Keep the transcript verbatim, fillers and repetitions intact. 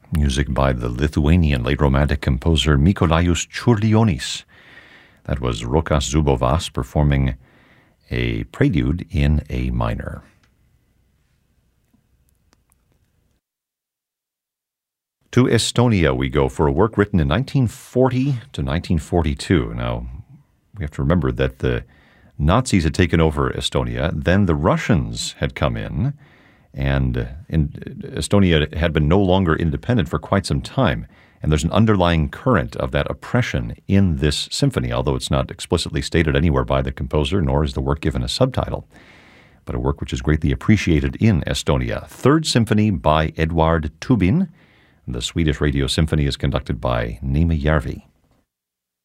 music by the Lithuanian late Romantic composer Mikolajus Čiurlionis. That was Rokas Zubovas performing a prelude in A minor. To Estonia we go for a work written in nineteen forty to nineteen forty-two. Now, we have to remember that the Nazis had taken over Estonia, then the Russians had come in, and in, Estonia had been no longer independent for quite some time. And there's an underlying current of that oppression in this symphony, although it's not explicitly stated anywhere by the composer, nor is the work given a subtitle, but a work which is greatly appreciated in Estonia. Third Symphony by Eduard Tubin. The Swedish Radio Symphony is conducted by Niemi Järvi.